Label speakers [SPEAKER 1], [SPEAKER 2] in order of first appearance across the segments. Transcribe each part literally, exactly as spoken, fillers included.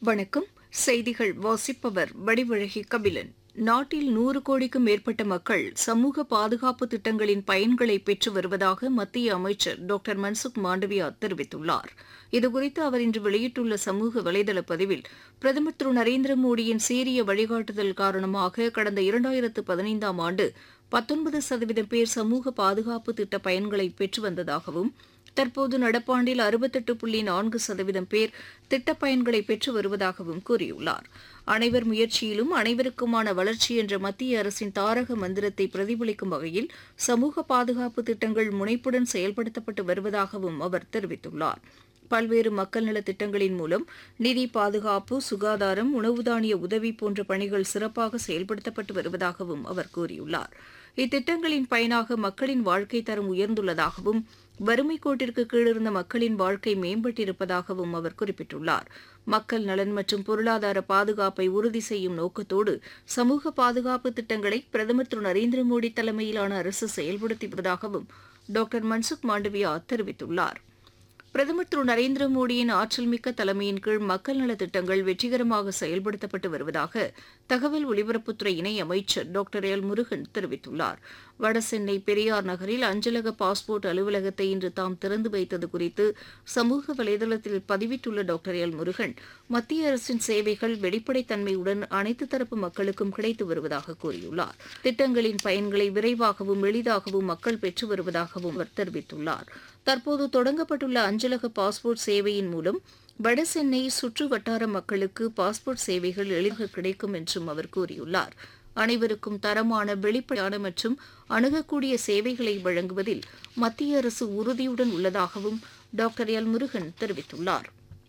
[SPEAKER 1] வணக்கம். செய்திகள் வாசிப்பவர் வடிவழகி கபிலன். நாட்டில் நூறு கோடிக்கும் மேற்பட்ட மக்கள் சமூக பாதுகாப்பு திட்டங்களின் பயன்களை பெற்று வருவதாக மத்திய அமைச்சர் டாக்டர் மன்சுக் மாண்டவியா தெரிவித்துள்ளார். இதுகுறித்து அவர் இன்று வெளியிட்டுள்ள சமூக வலைதள பதிவில், பிரதமர் திரு நரேந்திர மோடியின் சீரிய வழிகாட்டுதல் காரணமாக கடந்த இரண்டாயிரத்து பதினைந்தாம் ஆண்டு பத்தொன்பது சதவீதம் பேர் சமூக பாதுகாப்பு திட்ட பயன்களை பெற்று வந்ததாகவும், தற்போது நடப்பாண்டில் அறுபத்தெட்டு புள்ளி நான்கு சதவீதம் பேர் திட்டப் பயன்களை பெற்று வருவதாகவும் கூறியுள்ளார். அனைவர் முயற்சியிலும் அனைவருக்குமான வளர்ச்சி என்ற மத்திய அரசின் தாரக மந்திரத்தை பிரதிபலிக்கும் வகையில் சமூக பாதுகாப்பு திட்டங்கள் முனைப்புடன் செயல்படுத்தப்பட்டு வருவதாகவும் அவர் தெரிவித்துள்ளார். பல்வேறு மக்கள் நலத் திட்டங்களின் மூலம் நிதி பாதுகாப்பு, சுகாதாரம், உணவு தானிய உதவி போன்ற பணிகள் சிறப்பாக செயல்படுத்தப்பட்டு வருவதாகவும் அவர் கூறியுள்ளார். இத்திட்டங்களின் பயனாக மக்களின் வாழ்க்கை தரம் உயர்ந்துள்ளதாகவும், வறுமை கோட்டிற்கு கீழிருந்த மக்களின் வாழ்க்கை மேம்பட்டிருப்பதாகவும் அவர் குறிப்பிட்டுள்ளார். மக்கள் நலன் மற்றும் பொருளாதார பாதுகாப்பை உறுதி செய்யும் நோக்கத்தோடு சமூக பாதுகாப்பு திட்டங்களை பிரதமர் திரு நரேந்திர மோடி தலைமையிலான அரசு செயல்படுத்தி வருவதாகவும் டாக்டர் மன்சுக் மாண்டவியா தெரிவித்துள்ளார். பிரதமர் திரு நரேந்திர மோடியின் ஆற்றல்மிக்க தலைமையின் கீழ் மக்கள் நலத் திட்டங்கள் வெற்றிகரமாக செயல்படுத்தப்பட்டு வருவதாக தகவல் ஒலிபரப்புத்துறை இணை அமைச்சர் டாக்டர் எல் முருகன் தெரிவித்துள்ளார். வடசென்னை பெரியார் நகரில் அஞ்சலக பாஸ்போர்ட் அலுவலகத்தை இன்று தாம் திறந்து வைத்தது குறித்து சமூக வலைதளத்தில் பதிவிட்டுள்ள டாக்டர் எல் முருகன், மத்திய அரசின் சேவைகள் வெளிப்படைத்தன்மையுடன் அனைத்து தரப்பு மக்களுக்கும் கிடைத்து வருவதாக கூறியுள்ளார். திட்டங்களின் பயன்களை விரைவாகவும் எளிதாகவும் மக்கள் பெற்று வருவதாகவும் அவர் தெரிவித்துள்ளார். தற்போது தொடங்கப்பட்டுள்ள அஞ்சலக பாஸ்போர்ட் சேவையின் மூலம் வடசென்னை சுற்று வட்டார மக்களுக்கு பாஸ்போர்ட் சேவைகள் எளிதாக கிடைக்கும் என்றும் அவர் கூறியுள்ளார். அனைவருக்கும் தரமான, வெளிப்படையான மற்றும் அணுகக்கூடிய சேவைகளை வழங்குவதில் மத்திய அரசு உறுதியுடன் உள்ளதாகவும் டாக்டர் எல் முருகன் தெரிவித்துள்ளார்.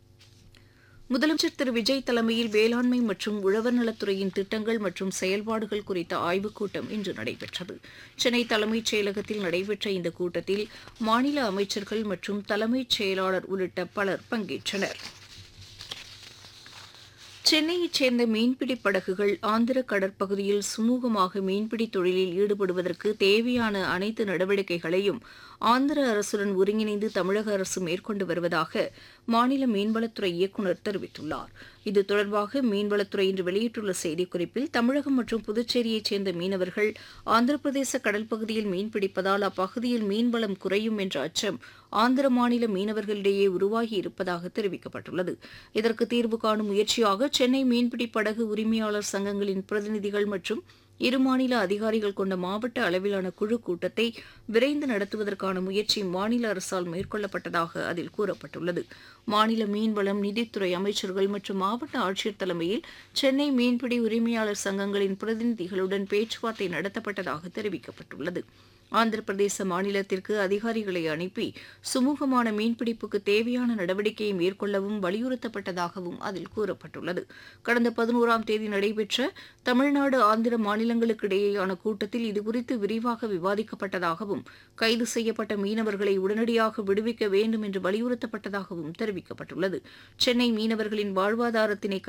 [SPEAKER 1] முதலமைச்சர் திரு விஜய் தலைமையில் வேளாண்மை மற்றும் உழவர் நலத்துறையின் திட்டங்கள் மற்றும் செயல்பாடுகள் குறித்த ஆய்வுக் கூட்டம் இன்று நடைபெற்றது. சென்னை தலைமைச் செயலகத்தில் நடைபெற்ற இந்த கூட்டத்தில் மாநில அமைச்சர்கள் மற்றும் தலைமைச் செயலாளர் உள்ளிட்ட பலர் பங்கேற்றனர். சென்னையைச் சேர்ந்த மீன்பிடி படகுகள் ஆந்திர கடற்பகுதியில் சுமூகமாக மீன்பிடி தொழிலில் ஈடுபடுவதற்கு தேவையான அனைத்து நடவடிக்கைகளையும் ஆந்திர அரசுடன் ஒருங்கிணைந்து தமிழக அரசு மேற்கொண்டு வருவதாக மாநில மீன்வளத்துறை இயக்குநர் தெரிவித்துள்ளார். இது தொடர்பாக மீன்வளத்துறை இன்று வெளியிட்டுள்ள செய்திக்குறிப்பில், தமிழகம் மற்றும் புதுச்சேரியைச் சேர்ந்த மீனவர்கள் ஆந்திர பிரதேச கடல் பகுதியில் மீன்பிடிப்பதால் அப்பகுதியில் மீன்வளம் குறையும் என்ற அச்சம் ஆந்திர மாநில மீனவர்களிடையே உருவாகி இருப்பதாக தெரிவிக்கப்பட்டுள்ளது. இதற்கு தீர்வு காணும் முயற்சியாக சென்னை மீன்பிடி படகு உரிமையாளர் சங்கங்களின் பிரதிநிதிகள் மற்றும் இரு மாநில அதிகாரிகள் கொண்ட மாவட்ட அளவிலான குழு கூட்டத்தை விரைந்து நடத்துவதற்கான முயற்சி மாநில அரசால் மேற்கொள்ளப்பட்டதாக அதில் கூறப்பட்டுள்ளது. மாநில மீன்வளம், நிதித்துறை அமைச்சர்கள் மற்றும் மாவட்ட ஆட்சியர் தலைமையில் சென்னை மீன்பிடி உரிமையாளர் சங்கங்களின் பிரதிநிதிகளுடன் பேச்சுவார்த்தை நடத்தப்பட்டதாக தெரிவிக்கப்பட்டுள்ளது. ஆந்திர பிரதேச மாநிலத்திற்கு அதிகாரிகளை அனுப்பி சுமூகமான மீன்பிடிப்புக்கு தேவையான நடவடிக்கையை மேற்கொள்ளவும் வலியுறுத்தப்பட்டதாகவும் அதில் கூறப்பட்டுள்ளது. கடந்த பதினோராம் தேதி நடைபெற்ற தமிழ்நாடு, ஆந்திர மாநிலங்களுக்கு இடையேயான கூட்டத்தில் இதுகுறித்து விரிவாக விவாதிக்கப்பட்டதாகவும், கைது செய்யப்பட்ட மீனவர்களை உடனடியாக விடுவிக்க வேண்டும் என்று வலியுறுத்தப்பட்டதாகவும் தெரிவிக்கப்பட்டுள்ளது. சென்னை மீனவர்களின் வாழ்வாதாரத்தினை